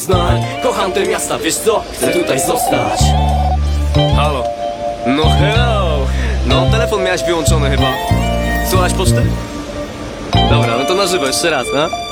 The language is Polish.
Poznań. Kocham te miasta, wiesz co? Chcę tutaj zostać. Halo. No hello. No, telefon miałeś wyłączony chyba. Słuchałeś poczty? Dobra, no to na żywo jeszcze raz, no.